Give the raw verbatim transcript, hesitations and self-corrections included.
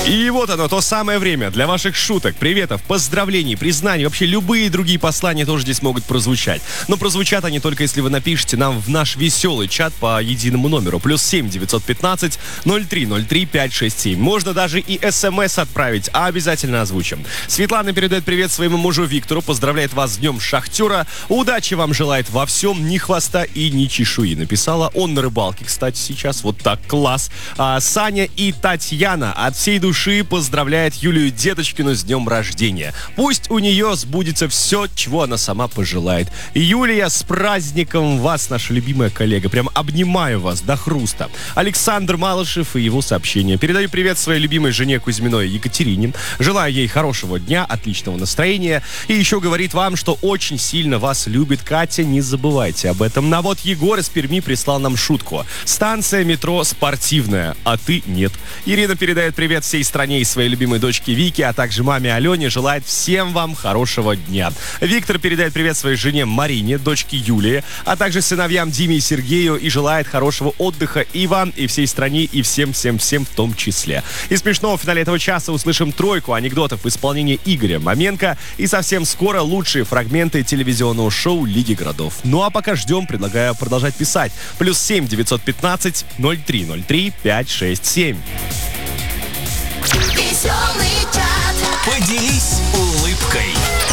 И вот оно, то самое время для ваших шуток, приветов, поздравлений, признаний. Вообще любые другие послания тоже здесь могут прозвучать. Но прозвучат они только если вы напишите нам в наш веселый чат по единому номеру. Плюс семь девятьсот пятнадцать ноль три ноль три пять шесть семь. Можно даже и смс отправить, а обязательно озвучим. Светлана передает привет своему мужу Виктору, поздравляет вас с днем шахтера. Удачи вам желает во всем, ни хвоста и ни чешуи. Написала он на рыбалке, кстати, сейчас. Вот так, класс. А, Саня и Татьяна от всей души поздравляет Юлию Деточкину с днем рождения. Пусть у нее сбудется все, чего она сама пожелает. Юлия, с праздником вас, наша любимая коллега. Прям обнимаю вас до хруста. Александр Малышев и его сообщение. Передаю привет своей любимой жене Кузьминой Екатерине. Желаю ей хорошего дня, отличного настроения. И еще говорит вам, что очень сильно вас любит Катя. Не забывайте об этом. А вот Егор из Перми прислал нам шутку. Станция метро спортивная, а ты нет. Ирина передает привет всей стране и своей любимой дочке Вике, а также маме Алене. Желает всем вам хорошего дня. Виктор передает привет своей жене Марине, дочке Юлии, а также сыновьям Диме и Сергею и желает хорошего отдыха и вам, и всей стране, и всем-всем-всем в том числе. И смешного в финале этого часа услышим тройку анекдотов в исполнении Игоря Маменко и совсем скоро лучшие фрагменты телевизионного шоу «Лиги городов». Ну а пока ждем, предлагаю продолжать писать. Плюс семь девятьсот пятнадцать ноль три ноль три пять шесть семь. Веселый чат. Поделись улыбкой.